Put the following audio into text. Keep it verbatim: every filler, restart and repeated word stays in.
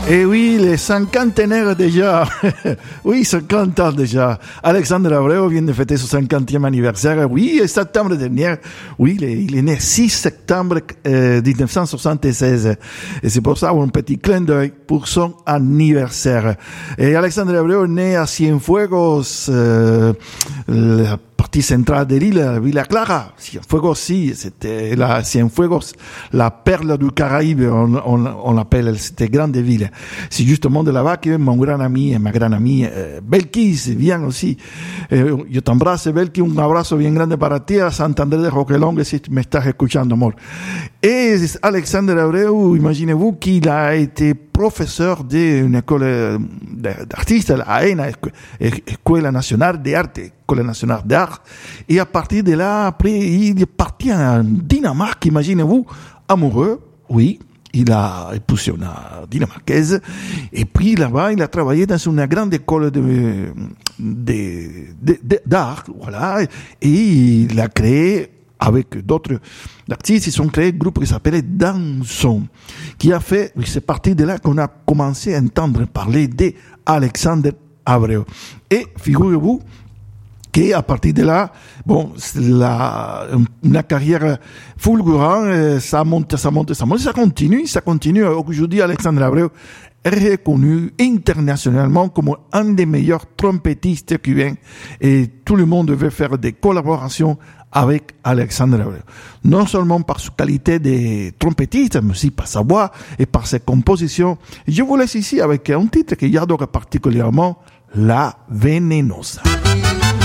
Et oui, les cinquantenaires déjà. Oui, cinquante ans déjà. Alexandre Abreu vient de fêter son cinquantième anniversaire. Oui, en septembre dernier. Oui, il est, il est né six septembre euh, dix-neuf cent soixante-seize. Et c'est pour ça un petit clin d'œil pour son anniversaire. Et Alexandre Abreu est né à Cienfuegos, euh, la partie centrale de l'île, Villa Clara. Cienfuegos, si, c'était la Cienfuegos, la perle du Caraïbe, on, on, on l'appelle, c'était grande ville. C'est justement de là-bas que mon grand ami et ma grande amie, euh, Belkis, vient aussi. Euh, yo t'embrasse, Belkis, un abrazo bien grande para ti a Santander de Roquelongue si me estás escuchando, amor. Et Alexandre Abreu, imaginez-vous qu'il a été professeur d'une école d'artistes, la E N A, Escuela Nacional de Arte, École nationale d'art. Et à partir de là, après, il est parti en Dinamarque, imaginez-vous, amoureux, oui. Il a épousé une dinamarquaise. Et puis là-bas, il a travaillé dans une grande école de, de, de, de, d'art, voilà. Et il a créé, avec d'autres artistes, ils ont créé un groupe qui s'appelait Danson, qui a fait, c'est parti de là qu'on a commencé à entendre parler d'Alexandre Abreu. Et figurez-vous, et à partir de là, bon, la, une carrière fulgurante, ça monte, ça monte, ça monte, ça continue, ça continue. Aujourd'hui, Alexandre Abreu est reconnu internationalement comme un des meilleurs trompettistes cubains et tout le monde veut faire des collaborations avec Alexandre Abreu. Non seulement par sa qualité de trompettiste, mais aussi par sa voix et par ses compositions. Je vous laisse ici avec un titre que j'adore particulièrement, La Venenosa.